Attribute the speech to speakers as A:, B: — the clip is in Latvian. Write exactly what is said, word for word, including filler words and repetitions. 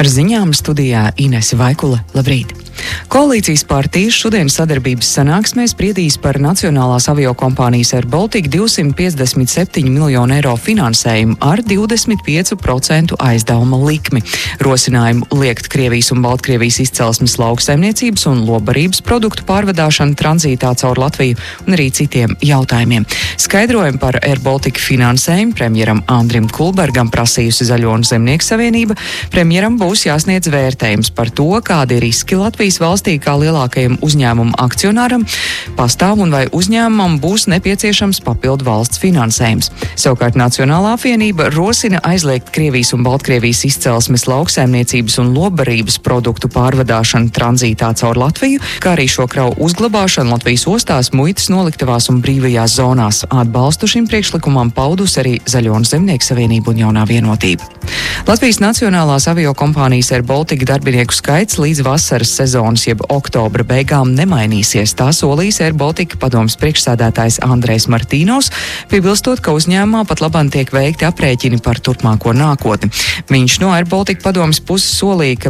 A: Ar ziņām studijā Inese Vaikule. Labrīt! Koalīcijas partijas šodien sadarbības sanāksmē spriedīs par nacionālās aviokompānijas Air Baltica divsimt piecdesmit septiņu miljonu eiro finansējumu ar divdesmit piecu procentu aizdevuma likmi, rosinājumu liekt Krievijas un Baltkrievijas izcelsmes lauksaimniecības un lobarības produktu pārvadāšanu tranzītā caur Latviju un arī citiem jautājumiem. Skaidrojumu par Air Baltica finansējumu premjeram Andrim Kulbergam prasījusi Zaļo un Zemnieku savienība. Premjeram būs jāsniedz vērtējums par to, kādi riski Latvijas valstī kā lielākajam uzņēmumu akcionāram pastāv un vai uzņēmumam būs nepieciešams papildu valsts finansējums. Savukārt Nacionālā apvienība rosina aizliegt Krievijas un Baltkrievijas izcelsmes lauksaimniecības un lobarības produktu pārvadāšanu tranzītā caur Latviju, kā arī šo kravu uzglabāšanu Latvijas ostās, muitas noliktavās un brīvajās zonās. Atbalstu šim priekšlikumam paudus arī Zaļo un Zemnieku savienība un Jaunā vienotība. Latvijas Nacionālās aviokompānijas Air Baltica darbinieku skaits līdz vasaras sezonas jeb oktobra beigām nemainīsies. Tā solījis Air Baltica padomes priekšsēdētājs Andrejs Martīnovs, piebilstot, ka uzņēmumā pat labāk tiek veikti aprēķini par turpmāko nākotni. Viņš no Air Baltica padomes puses solīja, ka